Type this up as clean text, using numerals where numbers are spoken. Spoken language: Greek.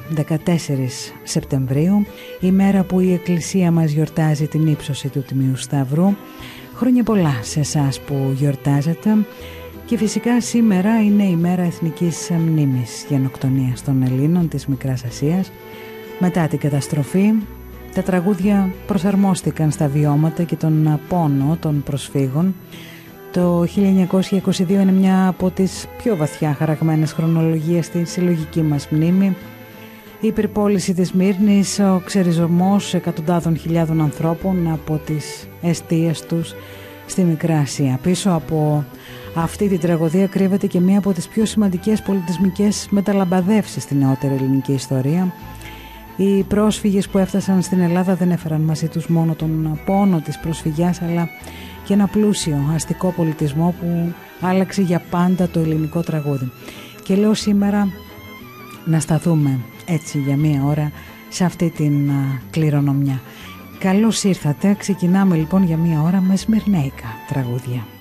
14 Σεπτεμβρίου, η μέρα που η Εκκλησία μας γιορτάζει την ύψωση του Τιμίου Σταυρού. Χρόνια πολλά σε εσάς που γιορτάζετε. Και φυσικά σήμερα είναι η μέρα εθνικής μνήμης γενοκτονίας των Ελλήνων της Μικράς Ασίας. Μετά την καταστροφή, τα τραγούδια προσαρμόστηκαν στα βιώματα και τον πόνο των προσφύγων. Το 1922 είναι μια από τις πιο βαθιά χαραγμένες χρονολογίες στη συλλογική μας μνήμη. Η υπερπόληση της Σμύρνης, ο ξεριζωμός εκατοντάδων χιλιάδων ανθρώπων από τις εστίες τους στη Μικρά Ασία. Πίσω από αυτή την τραγωδία κρύβεται και μία από τις πιο σημαντικές πολιτισμικές μεταλαμπαδεύσεις στην νεότερη ελληνική ιστορία. Οι πρόσφυγες που έφτασαν στην Ελλάδα δεν έφεραν μαζί τους μόνο τον πόνο της προσφυγιάς, αλλά και ένα πλούσιο αστικό πολιτισμό που άλλαξε για πάντα το ελληνικό τραγούδι. Και λέω σήμερα να σταθούμε έτσι για μία ώρα σε αυτή την κληρονομιά. Καλώς ήρθατε. Ξεκινάμε λοιπόν για μία ώρα με σμυρνέικα τραγούδια.